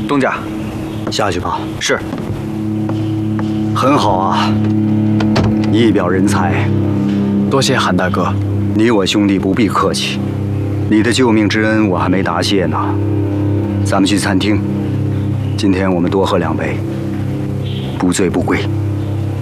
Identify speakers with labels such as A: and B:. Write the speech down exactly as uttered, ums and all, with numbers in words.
A: 东家，
B: 下去吧。
A: 是。
B: 很好啊，一表人才。
A: 多谢韩大哥。
B: 你我兄弟不必客气，你的救命之恩我还没答谢呢。咱们去餐厅，今天我们多喝两杯，不醉不归。